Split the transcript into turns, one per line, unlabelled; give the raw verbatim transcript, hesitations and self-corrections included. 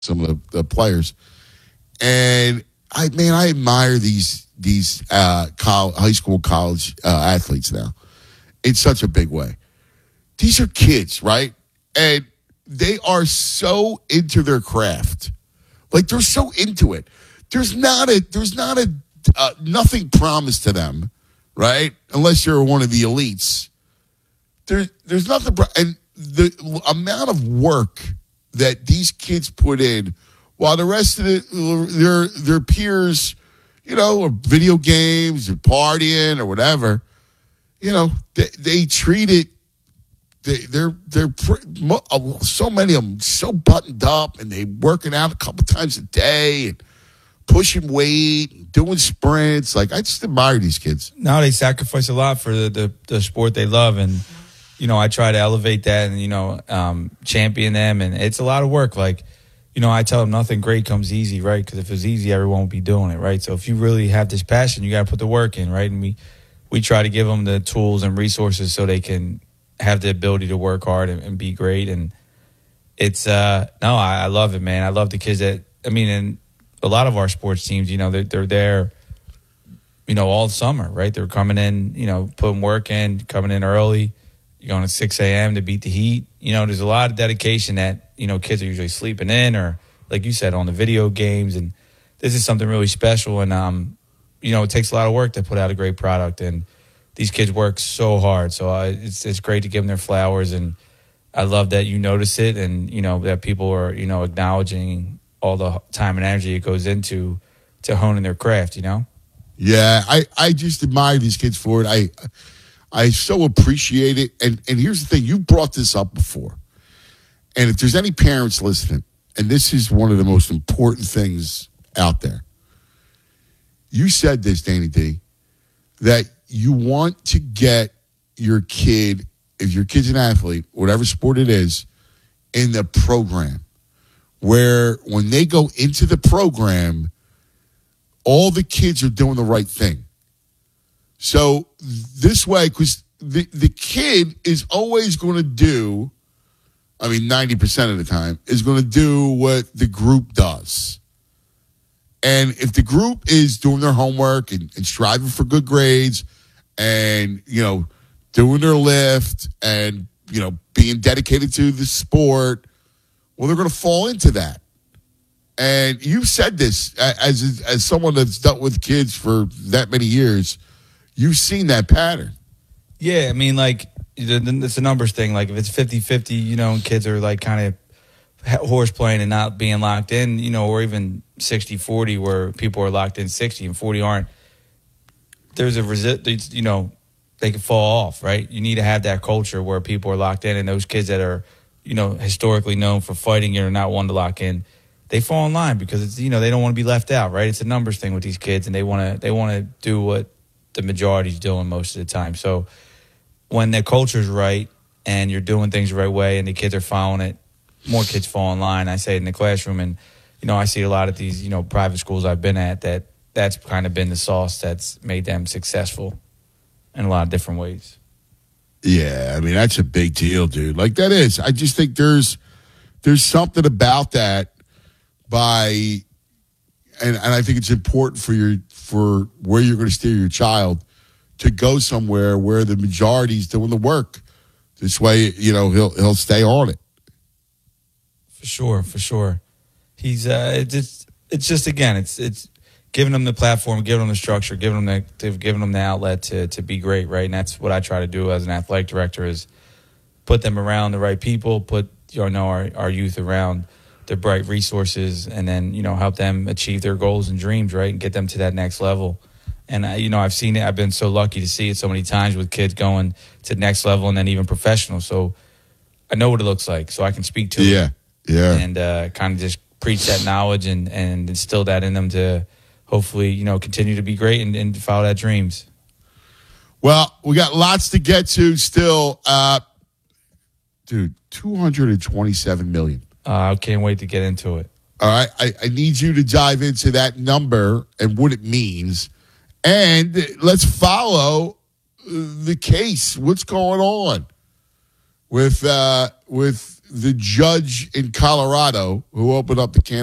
some of the, the players. And I man, I admire these these uh, college, high school, college uh, athletes now in such a big way. These are kids, right? And they are so into their craft, like they're so into it. There's not a there's not a uh, nothing promised to them, right? Unless you're one of the elites. There's there's nothing, and the amount of work that these kids put in, while the rest of the, their their peers, you know, are video games or partying or whatever, you know, they, they treat it. They, they're they're so many of them so buttoned up, and they working out a couple times a day and pushing weight, and doing sprints. Like, I just admire these kids.
No, they sacrifice a lot for the, the, the sport they love, and you know, I try to elevate that and, you know, um, champion them. And it's a lot of work. Like, you know, I tell them nothing great comes easy, right? Because if it was easy, everyone would be doing it, right? So if you really have this passion, you got to put the work in, right? And we, we try to give them the tools and resources so they can have the ability to work hard and, and be great. And it's, uh, no, I, I love it, man. I love the kids that, I mean, and a lot of our sports teams, you know, they're, they're there, you know, all summer, right? They're coming in, you know, putting work in, coming in early. You're going at six a.m. to beat the heat. You know, there's a lot of dedication that, you know, kids are usually sleeping in or, like you said, on the video games. And this is something really special. And, um, you know, it takes a lot of work to put out a great product. And these kids work so hard. So uh, it's it's great to give them their flowers. And I love that you notice it and, you know, that people are, you know, acknowledging all the time and energy it goes into to honing their craft, you know?
Yeah, I, I just admire these kids for it. I I so appreciate it. And and here's the thing. You brought this up before. And if there's any parents listening, and this is one of the most important things out there. You said this, Danny D, that you want to get your kid, if your kid's an athlete, whatever sport it is, in the program. Where when they go into the program, all the kids are doing the right thing. So this way, because the, the kid is always going to do, I mean, ninety percent of the time, is going to do what the group does. And if the group is doing their homework and, and striving for good grades and, you know, doing their lift and, you know, being dedicated to the sport, well, they're going to fall into that. And you've said this as as someone that's dealt with kids for that many years. You've seen that pattern.
Yeah, I mean, like, it's a numbers thing. Like, if it's fifty-fifty, you know, and kids are, like, kind of horse playing and not being locked in, you know, or even sixty-forty where people are locked in sixty and forty aren't, there's a resist, you know, they can fall off, right? You need to have that culture where people are locked in, and those kids that are, you know, historically known for fighting or not one to lock in, they fall in line because it's, you know, they don't want to be left out, right? It's a numbers thing with these kids, and they want to they want to do what the majority's doing most of the time. So when the culture's right and you're doing things the right way and the kids are following it, more kids fall in line. I say it in the classroom, and, you know, I see a lot of these, you know, private schools I've been at that that's kind of been the sauce that's made them successful in a lot of different ways.
Yeah, I mean, that's a big deal, dude. Like, that is. I just think there's there's something about that by, and, and I think it's important for your for where you're going to steer your child to go somewhere where the majority's doing the work. This way, you know, he'll he'll stay on it.
For sure, for sure. He's uh, it's it's, it's just again, it's it's giving them the platform, giving them the structure, giving them the giving them the outlet to to be great, right? And that's what I try to do as an athletic director is put them around the right people, put you know our our youth around the bright resources, and then, you know, help them achieve their goals and dreams, right, and get them to that next level. And, uh, you know, I've seen it. I've been so lucky to see it so many times with kids going to the next level and then even professional. So I know what it looks like, so I can speak to
yeah.
it.
Yeah,
And uh, kind of just preach that knowledge and, and instill that in them to hopefully, you know, continue to be great and, and follow that dreams.
Well, we got lots to get to still. Uh, dude, two hundred twenty-seven million dollars.
Uh, I can't wait to get into it.
All right. I, I need you to dive into that number and what it means. And let's follow the case. What's going on with uh, with the judge in Colorado who opened up the can